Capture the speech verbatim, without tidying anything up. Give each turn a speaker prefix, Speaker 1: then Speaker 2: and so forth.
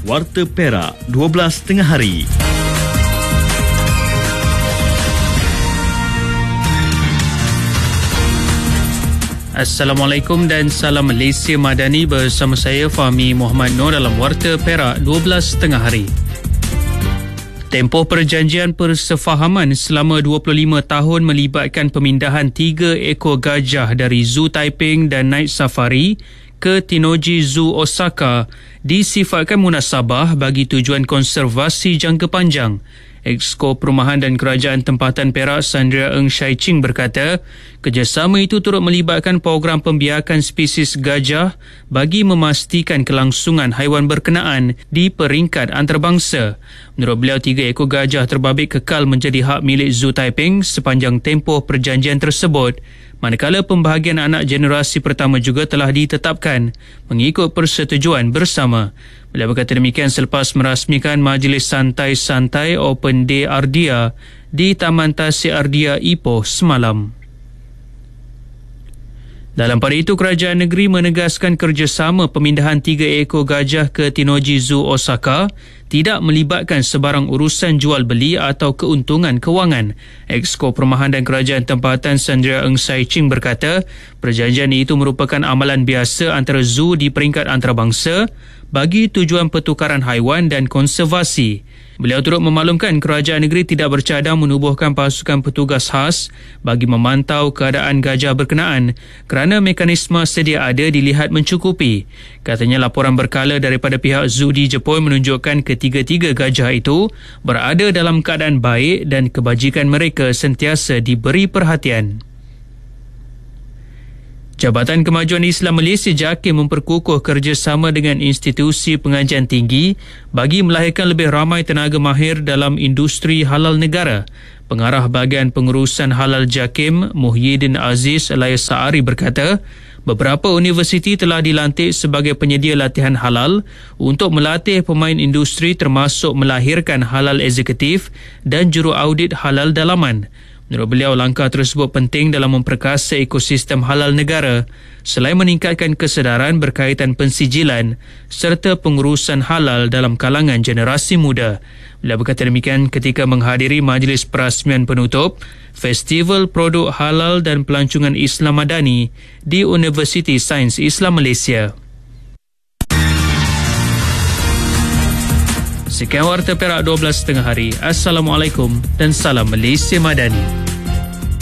Speaker 1: Warta Perak, dua belas tengah hari.
Speaker 2: Assalamualaikum dan salam Malaysia Madani, bersama saya Fahmi Muhammad Noor dalam Warta Perak dua belas tengah hari. Tempoh perjanjian persefahaman selama dua puluh lima tahun melibatkan pemindahan tiga ekor gajah dari Zoo Taiping dan Night Safari ke Tennoji Zoo Osaka disifatkan munasabah bagi tujuan konservasi jangka panjang. Exco Perumahan dan Kerajaan Tempatan Perak Sandria Ng Shai Ching berkata, kerjasama itu turut melibatkan program pembiakan spesies gajah bagi memastikan kelangsungan haiwan berkenaan di peringkat antarabangsa. Menurut beliau, tiga ekor gajah terbabit kekal menjadi hak milik Zoo Taiping sepanjang tempoh perjanjian tersebut, manakala pembahagian anak generasi pertama juga telah ditetapkan mengikut persetujuan bersama. Beliau berkata demikian selepas merasmikan Majlis Santai-Santai Open Day Ardia di Taman Tasik Ardia Ipoh semalam. Dalam pada itu, kerajaan negeri menegaskan kerjasama pemindahan tiga ekor gajah ke Tennoji Zoo Osaka tidak melibatkan sebarang urusan jual beli atau keuntungan kewangan. Exco Perumahan dan Kerajaan Tempatan Sandria Ng Shai Ching berkata, perjanjian itu merupakan amalan biasa antara zoo di peringkat antarabangsa bagi tujuan pertukaran haiwan dan konservasi. Beliau turut memaklumkan kerajaan negeri tidak bercadang menubuhkan pasukan petugas khas bagi memantau keadaan gajah berkenaan kerana mekanisme sedia ada dilihat mencukupi. Katanya laporan berkala daripada pihak zoo di Jepun menunjukkan ketiga-tiga gajah itu berada dalam keadaan baik dan kebajikan mereka sentiasa diberi perhatian. Jabatan Kemajuan Islam Malaysia JAKIM memperkukuh kerjasama dengan institusi pengajian tinggi bagi melahirkan lebih ramai tenaga mahir dalam industri halal negara. Pengarah Bahagian Pengurusan Halal JAKIM, Muhyiddin Aziz Elias Saari berkata, beberapa universiti telah dilantik sebagai penyedia latihan halal untuk melatih pemain industri termasuk melahirkan halal eksekutif dan juru audit halal dalaman. Menurut beliau, langkah tersebut penting dalam memperkasa ekosistem halal negara selain meningkatkan kesedaran berkaitan pensijilan serta pengurusan halal dalam kalangan generasi muda. Beliau berkata demikian ketika menghadiri majlis perasmian penutup Festival Produk Halal dan Pelancongan Islam Madani di Universiti Sains Islam Malaysia. Sekian Warta Perak dua belas tengah hari. Assalamualaikum dan salam Malaysia Madani.